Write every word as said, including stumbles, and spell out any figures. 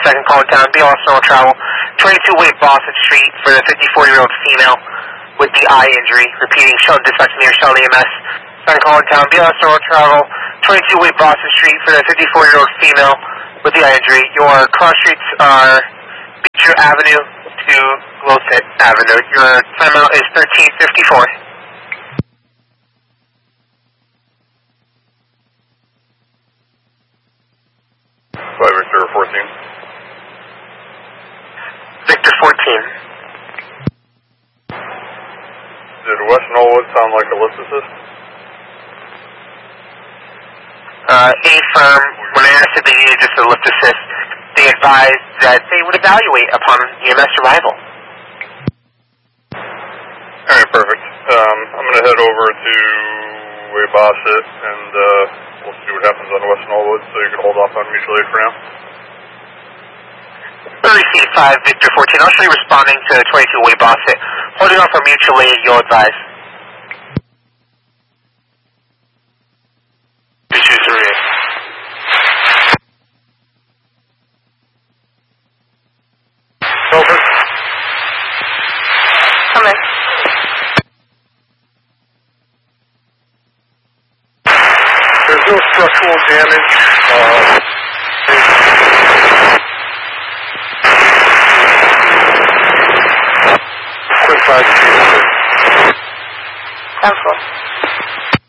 second call down, B L S normal travel, twenty-two Way Boston Street for the fifty-four-year-old female with the eye injury. Repeating, Sheldon dispatch near Sheldon E M S. Second call down, B L S normal travel, twenty-two Way Boston Street for the fifty-four-year-old female with the eye injury. Your cross streets are Beecher Avenue to Glossett Avenue. Your timeout is thirteen fifty-four. By Victor fourteen. Victor fourteen. Did West Knollwood sound like a lift assist? Uh, A firm, when I asked if they needed just a lift assist, they advised that they would evaluate upon E M S arrival. Alright, perfect. Um, I'm going to head over to Way Bosset and uh, we'll see what happens on West Knollwood, so you can hold off on mutual aid for now. Receive five, Victor fourteen. I'll show you responding to twenty-two Way Bosset. Holding off for mutual aid, you'll advise. two three. Over. Come in. There's no structural damage. Uh, quick five. Council.